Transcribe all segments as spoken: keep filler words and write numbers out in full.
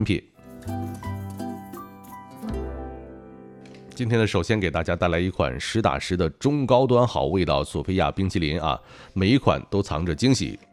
品。今天呢，首先给大家带来一款实打实的中高端好味道索菲亚冰淇淋啊，每一款都藏着惊喜。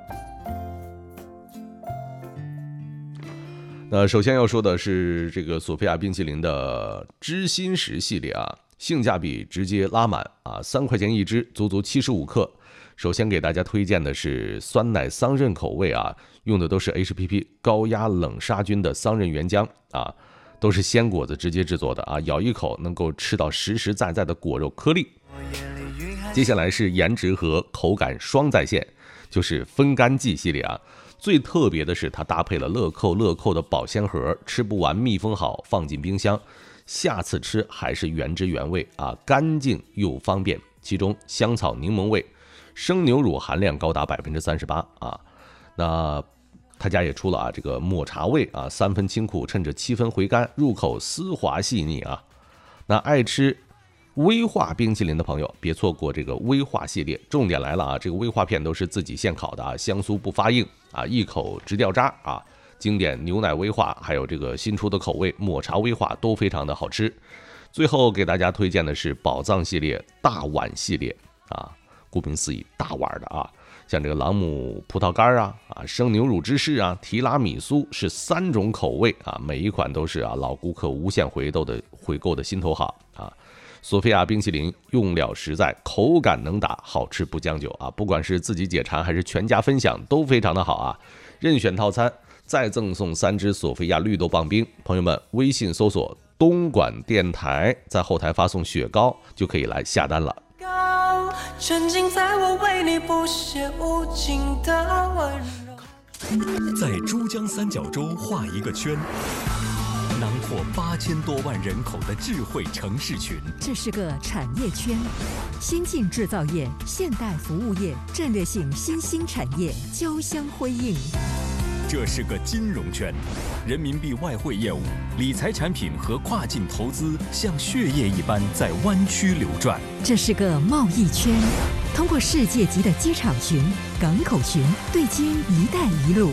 那首先要说的是这个索菲亚冰淇淋的知心石系列啊，性价比直接拉满啊，三块钱一支，足足七十五克。首先给大家推荐的是酸奶桑葚口味啊，用的都是 H P P 高压冷杀菌的桑葚原浆啊，都是鲜果子直接制作的啊，咬一口能够吃到实实在在的果肉颗粒。接下来是颜值和口感双在线，就是风干剂系列啊。最特别的是它搭配了乐扣乐扣的保鲜盒，吃不完密封好放进冰箱，下次吃还是原汁原味啊，干净又方便。其中香草柠檬味，生牛乳含量高达 百分之三十八 啊。那他家也出了啊这个抹茶味啊，三分清苦，趁着七分回甘，入口丝滑细腻啊。那爱吃威化冰淇淋的朋友别错过这个威化系列，重点来了啊，这个威化片都是自己现烤的啊，香酥不发硬啊，一口直掉渣啊。经典牛奶威化还有这个新出的口味抹茶威化都非常的好吃。最后给大家推荐的是宝藏系列大碗系列啊，顾名思义大碗的啊，像这个朗姆葡萄干啊啊生牛乳芝士啊提拉米苏是三种口味啊，每一款都是啊老顾客无限回购的回购的心头好啊。索菲亚冰淇淋用料实在，口感能打，好吃不将就啊！不管是自己解馋还是全家分享，都非常的好啊！任选套餐，再赠送三支索菲亚绿豆棒冰。朋友们，微信搜索东莞电台，在后台发送雪糕就可以来下单了。沉浸在我为你不屑无尽的温柔， 在珠江三角洲画一个圈，囊括八千多万人口的智慧城市群， 这是个产业圈，先进制造业、现代服务业、战略性新兴产业交相辉映。 这是个金融圈，人民币外汇业务、理财产品和跨境投资像血液一般在湾区流转。 这是个贸易圈，通过世界级的机场群、港口群对接“一带一路”。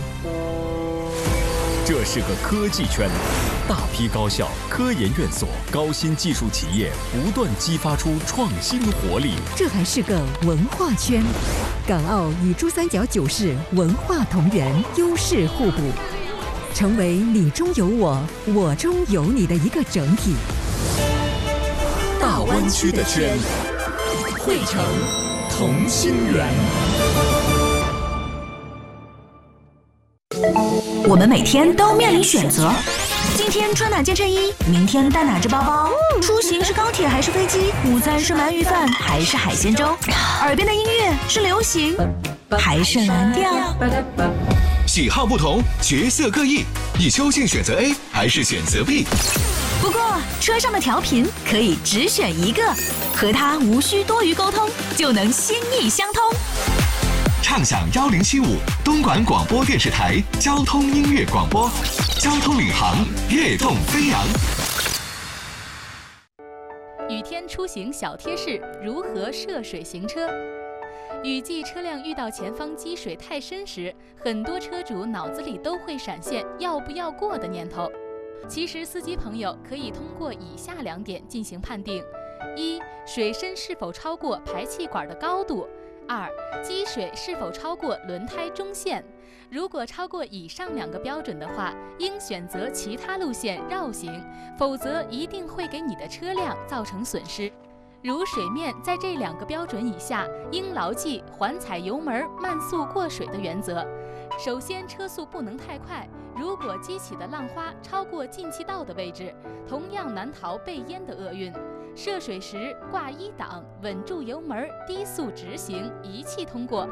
这是个科技圈，大批高校、科研院所、高新技术企业不断激发出创新活力。 这还是个文化圈，港澳与珠三角九市文化同源，优势互补，成为你中有我，我中有你的一个整体。 大湾区的圈，汇成同心圆。 我们每天都面临选择，今天穿哪件衬衣，明天带哪只包包，出行是高铁还是飞机，午餐是鳗鱼饭还是海鲜粥，耳边的音乐是流行还是蓝调， 喜好不同，角色各异，你究竟选择 A 还是选择 B？ 不过车上的调频可以只选一个，和它无需多余沟通，就能心意相通。 畅享一零七五东莞广播电视台交通音乐广播，交通领航，跃动飞扬。 雨天出行小贴士：如何涉水行车？雨季车辆遇到前方积水太深时，很多车主脑子里都会闪现要不要过的念头。其实司机朋友可以通过以下两点进行判定：一、水深是否超过排气管的高度；二、积水是否超过轮胎中线。如果超过以上两个标准的话，应选择其他路线绕行，否则一定会给你的车辆造成损失。如水面在这两个标准以下，应牢记缓踩油门慢速过水的原则。首先，车速不能太快，如果激起的浪花超过进气道的位置，同样难逃被淹的厄运。涉水时挂一档，稳住油门，低速直行，一气通过。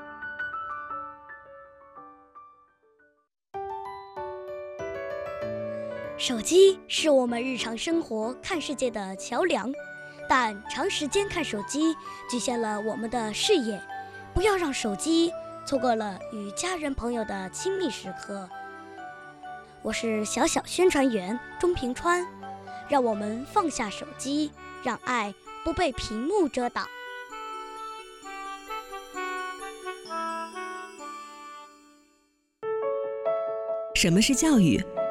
手机是我们日常生活看世界的桥梁，但长时间看手机局限了我们的视野，不要让手机错过了与家人朋友的亲密时刻。我是小小宣传员钟平川，让我们放下手机，让爱不被屏幕遮挡。 什么是教育？